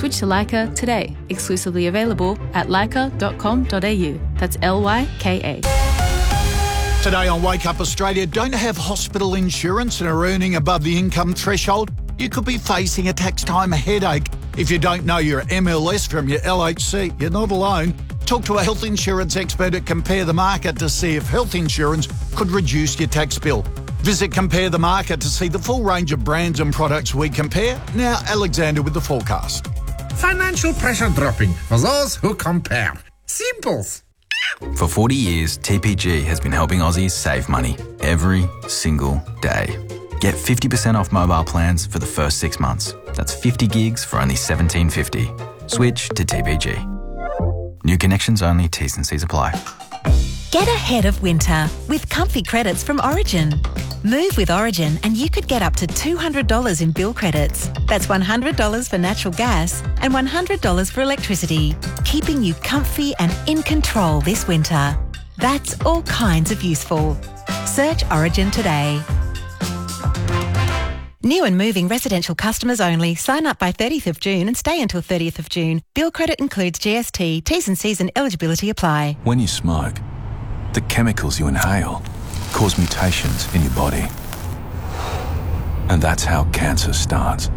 Switch to Leica today. Exclusively available at leica.com.au. That's LYKA. Today on Wake Up Australia, don't have hospital insurance and are earning above the income threshold? You could be facing a tax time headache. If you don't know your MLS from your LHC, you're not alone. Talk to a health insurance expert at Compare the Market to see if health insurance could reduce your tax bill. Visit Compare the Market to see the full range of brands and products we compare. Now, Alexander with the forecast. Financial pressure dropping for those who compare. Simples. For 40 years, TPG has been helping Aussies save money every single day. Get 50% off mobile plans for the first 6 months. That's 50 gigs for only $17.50. Switch to TPG. New connections only, T's and C's apply. Get ahead of winter with comfy credits from Origin. Move with Origin and you could get up to $200 in bill credits. That's $100 for natural gas and $100 for electricity, keeping you comfy and in control this winter. That's all kinds of useful. Search Origin today. New and moving residential customers only. Sign up by 30th of June and stay until 30th of June. Bill credit includes GST, T's and C's and eligibility apply. When you smoke, the chemicals you inhale cause mutations in your body. And that's how cancer starts.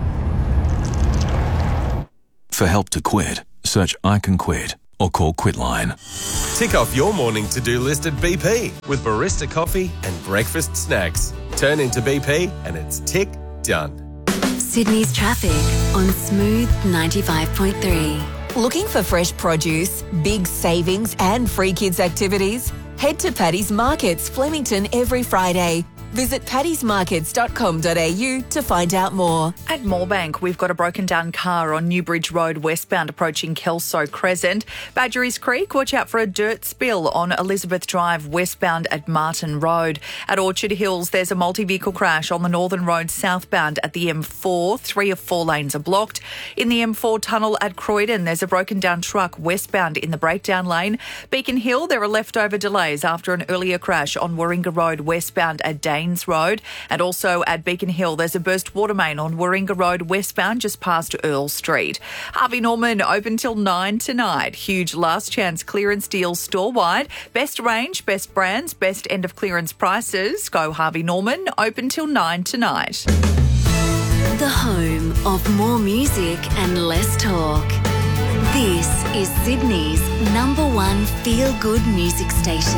For help to quit, search I Can Quit or call Quitline. Tick off your morning to-do list at BP with barista coffee and breakfast snacks. Turn into BP and it's tick done. Sydney's traffic on Smooth 95.3. Looking for fresh produce, big savings and free kids activities? Head to Paddy's Markets, Flemington every Friday. Visit paddysmarkets.com.au to find out more. At Moorebank, we've got a broken down car on Newbridge Road westbound approaching Kelso Crescent. Badgerys Creek, watch out for a dirt spill on Elizabeth Drive westbound at Martin Road. At Orchard Hills, there's a multi-vehicle crash on the Northern Road southbound at the M4. 3 of 4 lanes are blocked. In the M4 tunnel at Croydon, there's a broken down truck westbound in the breakdown lane. Beacon Hill, there are leftover delays after an earlier crash on Warringah Road westbound at Danes Road. And also at Beacon Hill, there's a burst water main on Warringah Road westbound just past Earl Street. Harvey Norman open till 9 tonight. Huge last chance clearance deals store-wide. Best range, best brands, best end of clearance prices. Go Harvey Norman, open till 9 tonight. The home of more music and less talk. This is Sydney's #1 feel-good music station.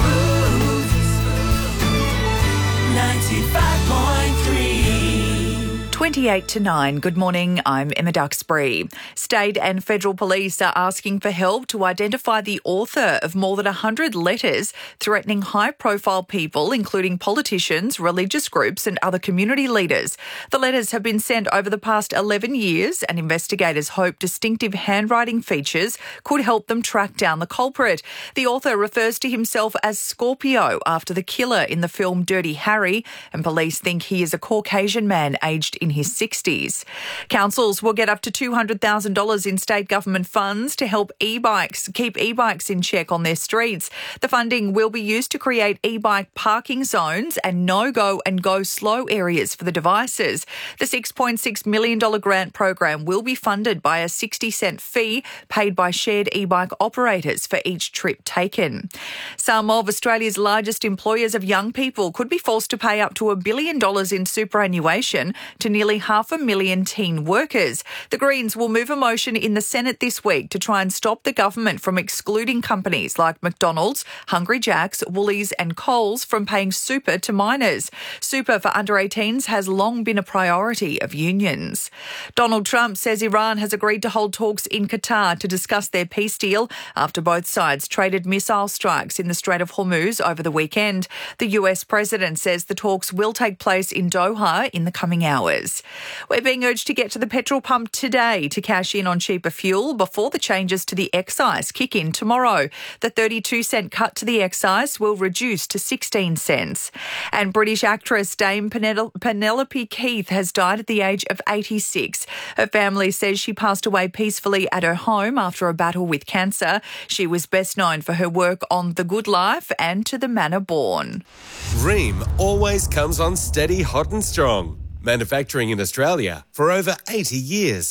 95.3. 28 to 9. Good morning, I'm Emma Duxbury. State and federal police are asking for help to identify the author of more than 100 letters threatening high-profile people, including politicians, religious groups and other community leaders. The letters have been sent over the past 11 years and investigators hope distinctive handwriting features could help them track down the culprit. The author refers to himself as Scorpio after the killer in the film Dirty Harry, and police think he is a Caucasian man aged in his 60s. Councils will get up to $200,000 in state government funds to help keep e-bikes in check on their streets. The funding will be used to create e-bike parking zones and no-go and go slow areas for the devices. The $6.6 million grant program will be funded by a 60-cent fee paid by shared e-bike operators for each trip taken. Some of Australia's largest employers of young people could be forced to pay up to $1 billion in superannuation to nearly 500,000 teen workers. The Greens will move a motion in the Senate this week to try and stop the government from excluding companies like McDonald's, Hungry Jack's, Woolies and Coles from paying super to minors. Super for under 18s has long been a priority of unions. Donald Trump says Iran has agreed to hold talks in Qatar to discuss their peace deal after both sides traded missile strikes in the Strait of Hormuz over the weekend. The US president says the talks will take place in Doha in the coming hours. We're being urged to get to the petrol pump today to cash in on cheaper fuel before the changes to the excise kick in tomorrow. The 32-cent cut to the excise will reduce to 16 cents. And British actress Dame Penelope Keith has died at the age of 86. Her family says she passed away peacefully at her home after a battle with cancer. She was best known for her work on The Good Life and To the Manor Born. Ream always comes on steady, hot and strong. Manufacturing in Australia for over 80 years.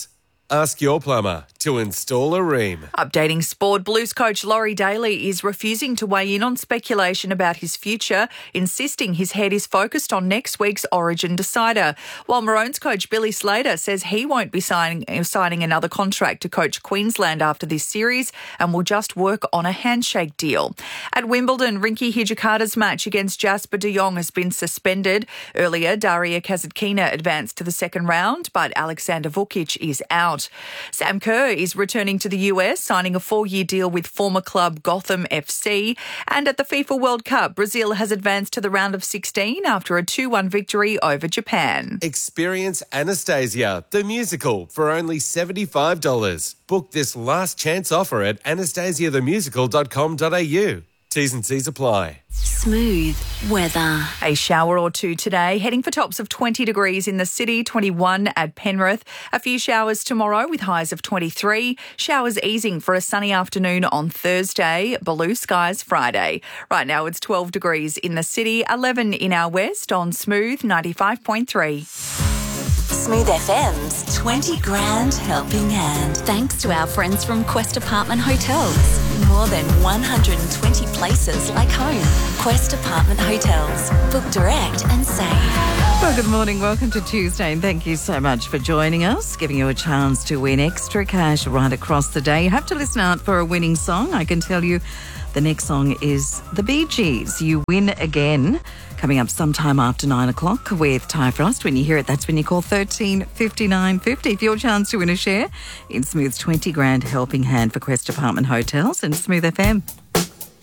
Ask your plumber to install a ream. Updating sport, Blues coach Laurie Daly is refusing to weigh in on speculation about his future, insisting his head is focused on next week's Origin decider. While Maroons coach Billy Slater says he won't be signing another contract to coach Queensland after this series and will just work on a handshake deal. At Wimbledon, Rinky Hijikata's match against Jasper de Jong has been suspended. Earlier, Daria Kasatkina advanced to the second round, but Alexander Vukic is out. Sam Kerr is returning to the US, signing a 4-year deal with former club Gotham FC. And at the FIFA World Cup, Brazil has advanced to the round of 16 after a 2-1 victory over Japan. Experience Anastasia, the musical, for only $75. Book this last chance offer at anastasiathemusical.com.au. T's and C's apply. Smooth weather. A shower or two today, heading for tops of 20 degrees in the city, 21 at Penrith. A few showers tomorrow with highs of 23. Showers easing for a sunny afternoon on Thursday. Blue skies Friday. Right now it's 12 degrees in the city, 11 in our west on Smooth 95.3. Smooth FM's 20 grand helping hand. Thanks to our friends from Quest Apartment Hotels. More than 120 places like home. Quest Apartment Hotels. Book direct and save. Well, good morning. Welcome to Tuesday, and thank you so much for joining us, giving you a chance to win extra cash right across the day. You have to listen out for a winning song. I can tell you the next song is The Bee Gees. You win again. Coming up sometime after 9 o'clock with Ty Frost. When you hear it, that's when you call 13 59 50 for your chance to win a share in Smooth's 20 grand helping hand for Quest Apartment Hotels and Smooth FM.